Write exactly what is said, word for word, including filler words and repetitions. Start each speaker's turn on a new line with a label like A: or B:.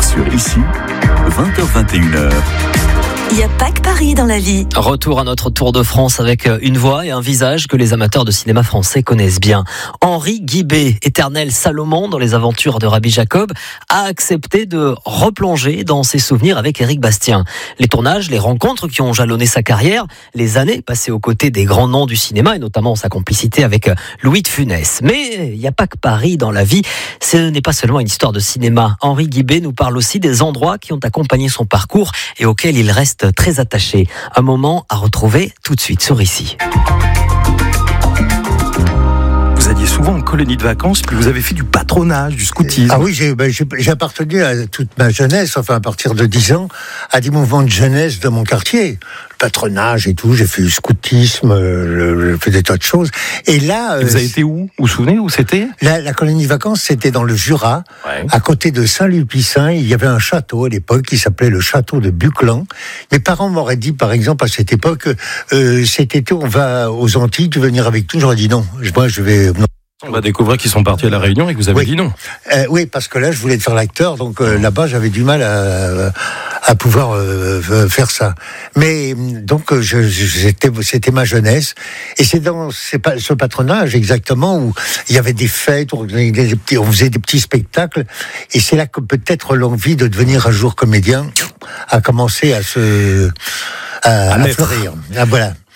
A: Sur Ici, vingt heures vingt et une heures.
B: Il n'y a pas que Paris dans la vie.
C: Retour à notre Tour de France avec une voix et un visage que les amateurs de cinéma français connaissent bien. Henri Guibé, éternel Salomon dans les aventures de Rabbi Jacob, a accepté de replonger dans ses souvenirs avec Éric Bastien. Les tournages, les rencontres qui ont jalonné sa carrière, les années passées aux côtés des grands noms du cinéma et notamment sa complicité avec Louis de Funès. Mais il n'y a pas que Paris dans la vie. Ce n'est pas seulement une histoire de cinéma. Henri Guibé nous parle aussi des endroits qui ont accompagné son parcours et auxquels il reste très attaché. Un moment à retrouver tout de suite sur Ici.
D: Vous alliez souvent en colonie de vacances, puis vous avez fait du patronage, du scoutisme.
E: Ah oui, j'ai, ben, j'ai, j'ai appartenu à toute ma jeunesse, enfin à partir de dix ans, à des mouvements de jeunesse de mon quartier. Le patronage et tout, j'ai fait du scoutisme, euh, j'ai fait des tas de choses. Et là...
D: Et vous avez été où ? Vous vous souvenez où c'était ?
E: la, la colonie de vacances, c'était dans le Jura,
D: ouais. À
E: côté de Saint-Lupicin. Il y avait un château à l'époque qui s'appelait le château de Buclan. Mes parents m'auraient dit, par exemple, à cette époque, euh, cet été, on va aux Antilles, tu veux venir avec nous ? J'aurais dit non, moi je vais...
D: On va découvrir qu'ils sont partis à La Réunion et que vous avez
E: oui.
D: dit non.
E: Euh, oui, parce que là, je voulais faire l'acteur, donc euh, là-bas, j'avais du mal à, à pouvoir euh, faire ça. Mais donc, je, j'étais, c'était ma jeunesse, et c'est dans ce patronage exactement où il y avait des fêtes, on faisait des petits, on faisait des petits spectacles, et c'est là que peut-être l'envie de devenir un jour comédien a commencé à se à, à fleurir. Ah, voilà.